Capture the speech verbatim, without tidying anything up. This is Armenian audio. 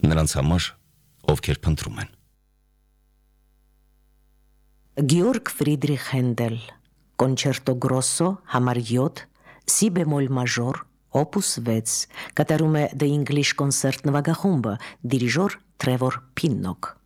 Նրանց համար, ովքեր փնտրում են։ Գեորգ Ֆրիդրիխ Հենդել, Կոնչերտո գրոսո համար յոթ, սի բեմոլ մաժոր, օպուս վեց, կատարում է The English Concert նվագախումբը, դիրիժոր Տրևոր Փիննոկ։